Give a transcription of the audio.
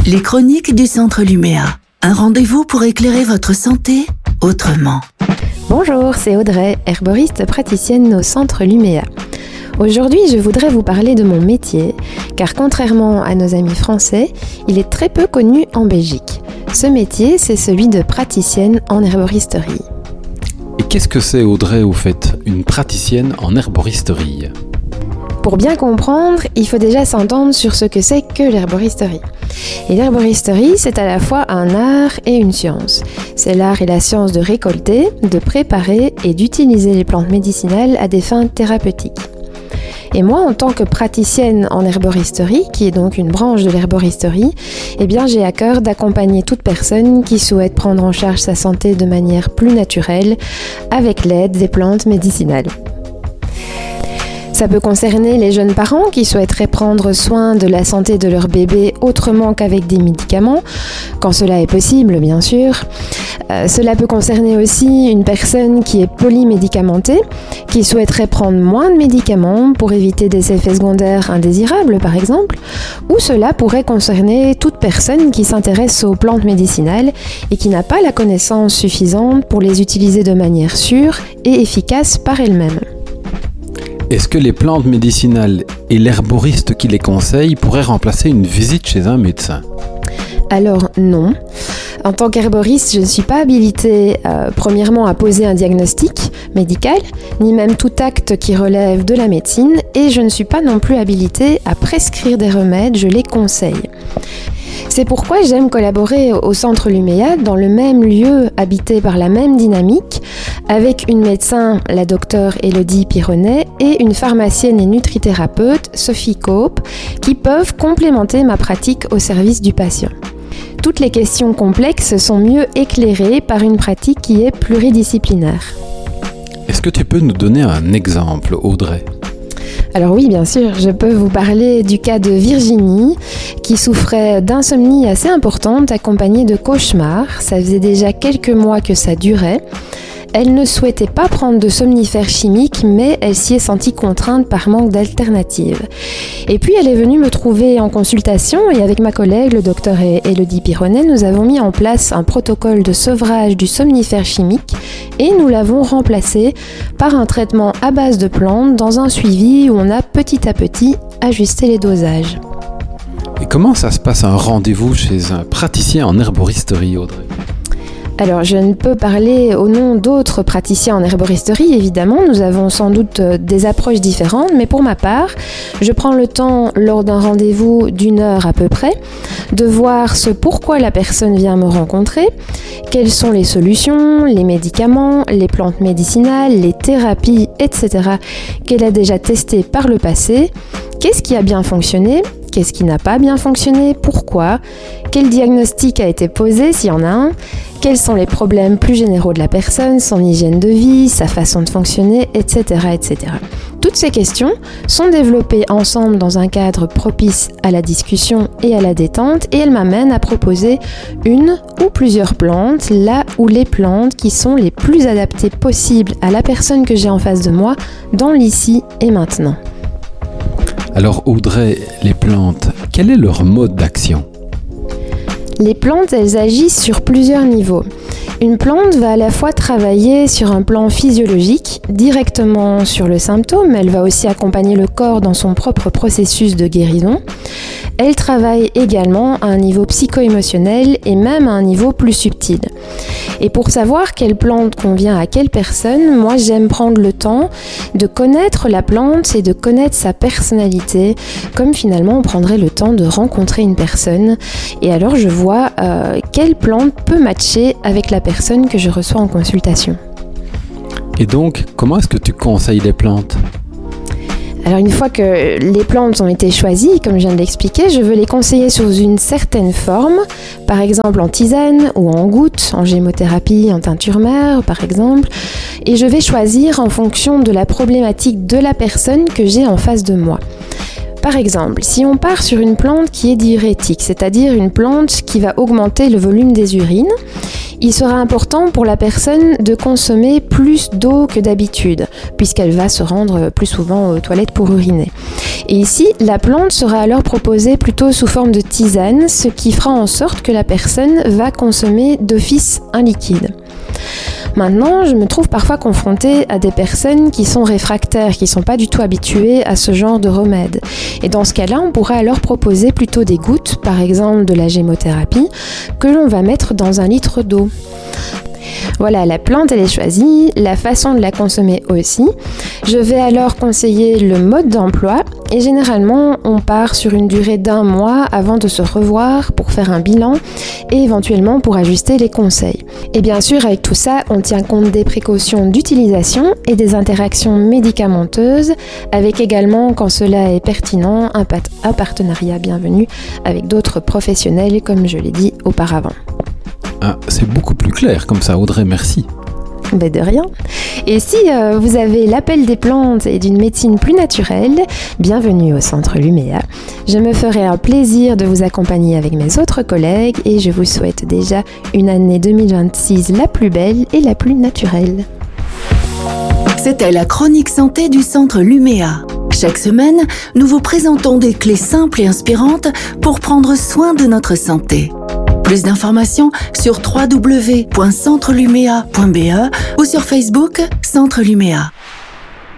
Les chroniques du Centre Luméa. Un rendez-vous pour éclairer votre santé autrement. Bonjour, c'est Audrey, herboriste praticienne au Centre Luméa. Aujourd'hui, je voudrais vous parler de mon métier, car contrairement à nos amis français, il est très peu connu en Belgique. Ce métier, c'est celui de praticienne en herboristerie. Et qu'est-ce que c'est, Audrey, au fait, une praticienne en herboristerie ? Pour bien comprendre, il faut déjà s'entendre sur ce que c'est que l'herboristerie. Et l'herboristerie, c'est à la fois un art et une science. C'est l'art et la science de récolter, de préparer et d'utiliser les plantes médicinales à des fins thérapeutiques. Et moi, en tant que praticienne en herboristerie, qui est donc une branche de l'herboristerie, j'ai à cœur d'accompagner toute personne qui souhaite prendre en charge sa santé de manière plus naturelle, avec l'aide des plantes médicinales. Ça peut concerner les jeunes parents qui souhaiteraient prendre soin de la santé de leur bébé autrement qu'avec des médicaments, quand cela est possible, bien sûr. Cela peut concerner aussi une personne qui est polymédicamentée, qui souhaiterait prendre moins de médicaments pour éviter des effets secondaires indésirables, par exemple. Ou cela pourrait concerner toute personne qui s'intéresse aux plantes médicinales et qui n'a pas la connaissance suffisante pour les utiliser de manière sûre et efficace par elle-même. Est-ce que les plantes médicinales et l'herboriste qui les conseille pourraient remplacer une visite chez un médecin ? Alors non. En tant qu'herboriste, je ne suis pas habilitée premièrement à poser un diagnostic médical, ni même tout acte qui relève de la médecine, et je ne suis pas non plus habilitée à prescrire des remèdes, je les conseille. C'est pourquoi j'aime collaborer au Centre Luméa, dans le même lieu habité par la même dynamique, avec une médecin, la docteure Élodie Pironnet, et une pharmacienne et nutrithérapeute, Sophie Cope, qui peuvent complémenter ma pratique au service du patient. Toutes les questions complexes sont mieux éclairées par une pratique qui est pluridisciplinaire. Est-ce que tu peux nous donner un exemple, Audrey ? Alors oui, bien sûr, je peux vous parler du cas de Virginie, qui souffrait d'insomnie assez importante accompagnée de cauchemars. Ça faisait déjà quelques mois que ça durait. Elle ne souhaitait pas prendre de somnifères chimiques, mais elle s'y est sentie contrainte par manque d'alternatives. Et puis elle est venue me trouver en consultation et avec ma collègue, le docteur Élodie Pironnet, nous avons mis en place un protocole de sevrage du somnifère chimique et nous l'avons remplacé par un traitement à base de plantes dans un suivi où on a petit à petit ajusté les dosages. Et comment ça se passe un rendez-vous chez un praticien en herboristerie, Audrey ? Alors, je ne peux parler au nom d'autres praticiens en herboristerie, évidemment. Nous avons sans doute des approches différentes, mais pour ma part, je prends le temps, lors d'un rendez-vous d'1 heure à peu près, de voir ce pourquoi la personne vient me rencontrer, quelles sont les solutions, les médicaments, les plantes médicinales, les thérapies, etc. qu'elle a déjà testées par le passé, qu'est-ce qui a bien fonctionné, qu'est-ce qui n'a pas bien fonctionné, pourquoi, quel diagnostic a été posé s'il y en a un, quels sont les problèmes plus généraux de la personne, son hygiène de vie, sa façon de fonctionner, etc., etc. Toutes ces questions sont développées ensemble dans un cadre propice à la discussion et à la détente et elles m'amènent à proposer une ou plusieurs plantes, là où les plantes qui sont les plus adaptées possibles à la personne que j'ai en face de moi dans l'ici et maintenant. Alors Audrey, les plantes, quel est leur mode d'action ? Les plantes, elles agissent sur plusieurs niveaux. Une plante va à la fois travailler sur un plan physiologique, directement sur le symptôme, elle va aussi accompagner le corps dans son propre processus de guérison. Elle travaille également à un niveau psycho-émotionnel et même à un niveau plus subtil. Et pour savoir quelle plante convient à quelle personne, moi j'aime prendre le temps de connaître la plante et de connaître sa personnalité, comme finalement on prendrait le temps de rencontrer une personne. Et alors je vois quelle plante peut matcher avec la personne que je reçois en consultation. Et donc, comment est-ce que tu conseilles les plantes ? Alors une fois que les plantes ont été choisies, comme je viens de l'expliquer, je veux les conseiller sous une certaine forme, par exemple en tisane ou en gouttes, en gémothérapie, en teinture mère par exemple, et je vais choisir en fonction de la problématique de la personne que j'ai en face de moi. Par exemple, si on part sur une plante qui est diurétique, c'est-à-dire une plante qui va augmenter le volume des urines, Il sera important pour la personne de consommer plus d'eau que d'habitude, puisqu'elle va se rendre plus souvent aux toilettes pour uriner. Et ici, la plante sera alors proposée plutôt sous forme de tisane, ce qui fera en sorte que la personne va consommer d'office un liquide. Maintenant, je me trouve parfois confrontée à des personnes qui sont réfractaires, qui ne sont pas du tout habituées à ce genre de remède. Et dans ce cas-là, on pourrait alors proposer plutôt des gouttes, par exemple de la gémothérapie, que l'on va mettre dans 1 litre d'eau. Voilà, la plante elle est choisie, la façon de la consommer aussi. Je vais alors conseiller le mode d'emploi et généralement on part sur une durée d'1 mois avant de se revoir pour faire un bilan et éventuellement pour ajuster les conseils. Et bien sûr avec tout ça on tient compte des précautions d'utilisation et des interactions médicamenteuses avec également quand cela est pertinent un partenariat bienvenu avec d'autres professionnels comme je l'ai dit auparavant. Ah, c'est beaucoup plus clair comme ça, Audrey, merci. Ben de rien. Et si vous avez l'appel des plantes et d'une médecine plus naturelle, bienvenue au Centre Luméa. Je me ferai un plaisir de vous accompagner avec mes autres collègues et je vous souhaite déjà une année 2026 la plus belle et la plus naturelle. C'était la chronique santé du Centre Luméa. Chaque semaine, nous vous présentons des clés simples et inspirantes pour prendre soin de notre santé. Plus d'informations sur www.centrelumea.be ou sur Facebook Centre Luméa.